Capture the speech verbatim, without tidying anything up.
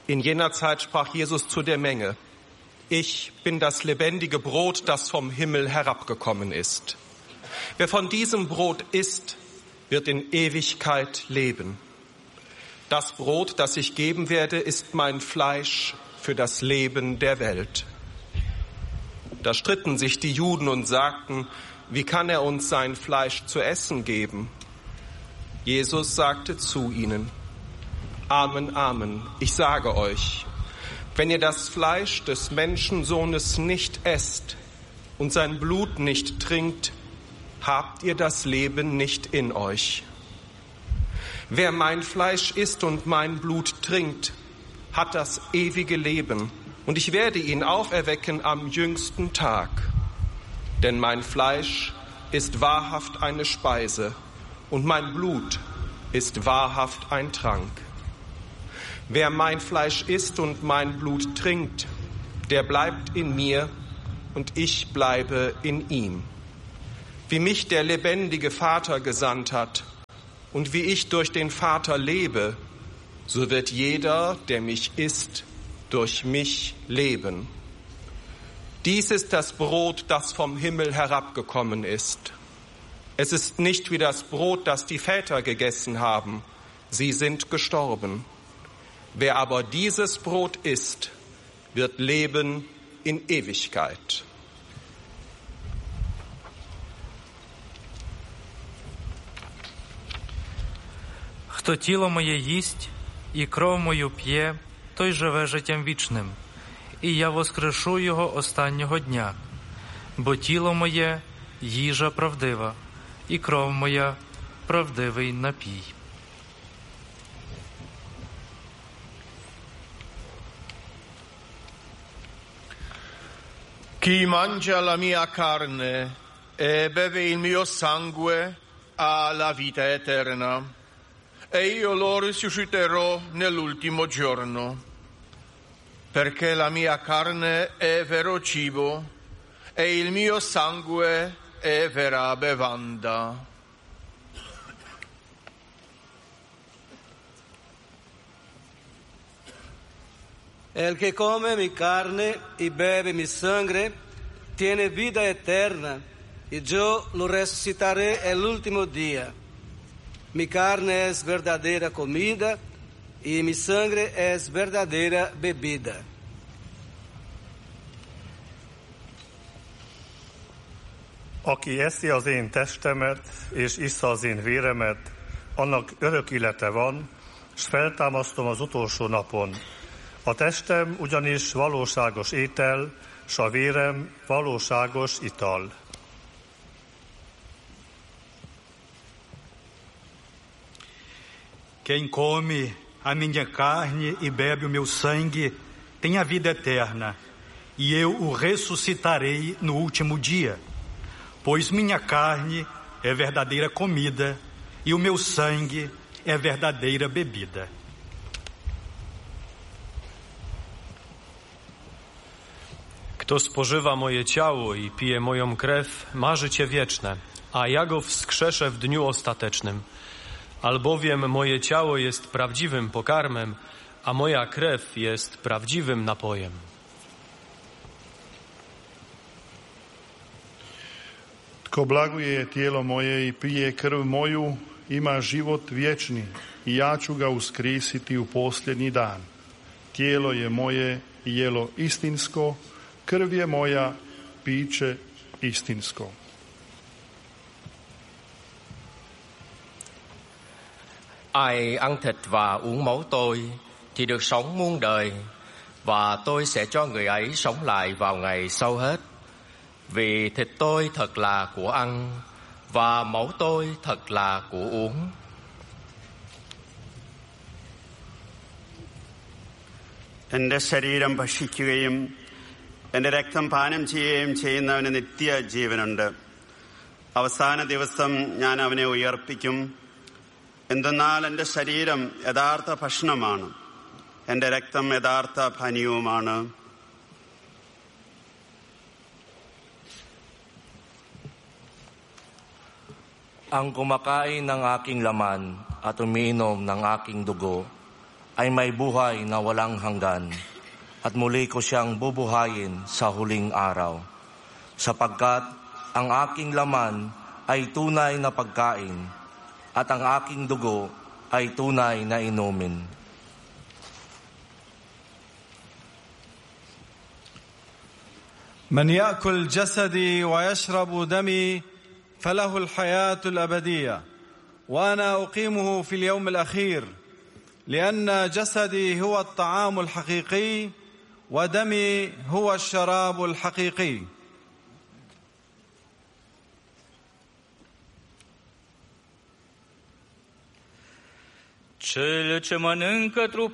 In jener Zeit sprach Jesus zu der Menge: Ich bin das lebendige Brot, das vom Himmel herabgekommen ist. Wer von diesem Brot isst, wird in Ewigkeit leben. Das Brot, das ich geben werde, ist mein Fleisch für das Leben der Welt. Da stritten sich die Juden und sagten: Wie kann er uns sein Fleisch zu essen geben? Jesus sagte zu ihnen: Amen, Amen, ich sage euch, wenn ihr das Fleisch des Menschensohnes nicht esst und sein Blut nicht trinkt, habt ihr das Leben nicht in euch. Wer mein Fleisch isst und mein Blut trinkt, hat das ewige Leben, und ich werde ihn auferwecken am jüngsten Tag. Denn mein Fleisch ist wahrhaft eine Speise, und mein Blut ist wahrhaft ein Trank. Wer mein Fleisch isst und mein Blut trinkt, der bleibt in mir und ich bleibe in ihm. Wie mich der lebendige Vater gesandt hat und wie ich durch den Vater lebe, so wird jeder, der mich isst, durch mich leben. Dies ist das Brot, das vom Himmel herabgekommen ist. Es ist nicht wie das Brot, das die Väter gegessen haben. Sie sind gestorben. Wer aber dieses Brot isst, wird leben in Ewigkeit. Хто тіло моє їсть і кров мою п'є, той живе життям вічним, і я воскрешу його останнього дня. Бо тіло моє – їжа правдива, і кров моя – правдивий напій. Chi mangia la mia carne e beve il mio sangue ha la vita eterna, e io lo risusciterò nell'ultimo giorno, perché la mia carne è vero cibo e il mio sangue è vera bevanda. El que come mi carne y bebe mi sangre tiene vida eterna, y yo lo resucitaré el último día. Mi carne es verdadera comida y mi sangre es verdadera bebida. Aki eszi az én testemet és issza az én véremet, annak örök élete van, s feltámasztom az utolsó napon. A testem ugyanis valóságos étel, s a vérem valóságos ital. Quem come a minha carne e bebe o meu sangue tem a vida eterna, e eu o ressuscitarei no último dia. Pois minha carne é verdadeira comida e o meu sangue é verdadeira bebida. Kto spożywa moje ciało i pije moją krew, ma życie wieczne, a ja go wskrzeszę w dniu ostatecznym. Albowiem moje ciało jest prawdziwym pokarmem, a moja krew jest prawdziwym napojem. Tko blaguje tijelo moje i pije krv moju, ima život vječni i ja ću ga uskrisiti u posljednji dan. Tijelo je moje jelo istinsko, krv je moja piće istinsko. Ai ăn thịt và uống máu tôi thì được sống muôn đời, và tôi sẽ cho người ấy sống lại vào ngày sau hết. Vì thịt tôi thật là của ăn, và máu tôi thật là của uống. എന്റെ ശരീരം ഭക്ഷിക്കുകയും എന്റെ രക്തം പാനം ചെയ്യുകയും ചെയ്യുന്നവന് നിത്യജീവനുണ്ട്. അവസാന ദിവസം ഞാൻ അവനെ ഉയർപ്പിക്കും. എന്തെന്നാൽ എന്റെ ശരീരം യഥാർത്ഥ ഭക്ഷണമാണ്, എന്റെ രക്തം യഥാർത്ഥ പാനീയവുമാണ്. Ang kumakain ng aking laman at umiinom ng aking dugo ay may buhay na walang hanggan, at muli ko siyang bubuhayin sa huling araw, sapagkat ang aking laman ay tunay na pagkain, at ang aking dugo ay tunay na inumin. من يأكل جسدي ويشرب دمي فله الحياة الأبدية، وأنا أقيمه في اليوم الأخير، لأن جسدي هو الطعام الحقيقي ودمي هو الشراب الحقيقي. Cel ce mănâncă trupul